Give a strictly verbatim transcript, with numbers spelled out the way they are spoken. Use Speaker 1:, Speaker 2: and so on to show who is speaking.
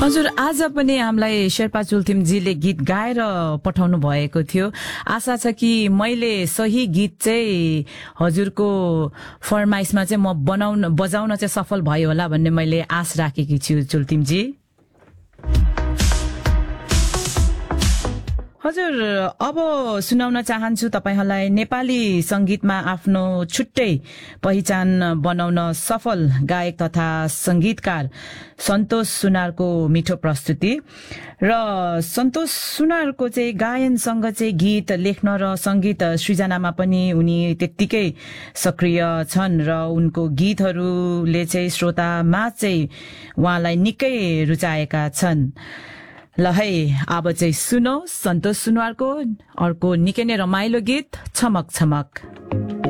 Speaker 1: हजुर आज पनि हामीलाई शेर्पा चुल्थिमजीले गीत गाएर पठाउनु भएको थियो। आशा छ कि मैले सही गीत चाहिँ हजुरको फरमाइसमा चाहिँ म बनाउन बजाउन चाहिँ सफल भयो होला भन्ने मैले आश राखेकी छु चुल्थिमजी। हजुर अब सुनाउन चाहन्छु तपाईहरुलाई नेपाली संगीतमा आफ्नो छुट्टै पहिचान बनाउन सफल गायक तथा संगीतकार सन्तोष सुनारको मिठो प्रस्तुति। र सन्तोष सुनारको चाहिँ गायनसँग चाहिँ गीत लेख्न र संगीत सृजनामा पनि उनी त्यत्तिकै सक्रिय छन् र उनको गीतहरूले चाहिँ श्रोतामा चाहिँ उहाँलाई निकै रुचाएका छन्। ल है अब चाहिँ सुनौ सन्तोष सुनारको अर्को निकै नै रमाइलो गीत छमक छमक।